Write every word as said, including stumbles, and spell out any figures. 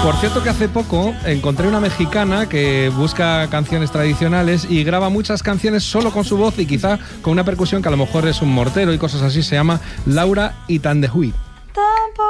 Por cierto que hace poco encontré una mexicana que busca canciones tradicionales y graba muchas canciones solo con su voz y quizá con una percusión que a lo mejor es un mortero y cosas así. Se llama Laura Itandehui.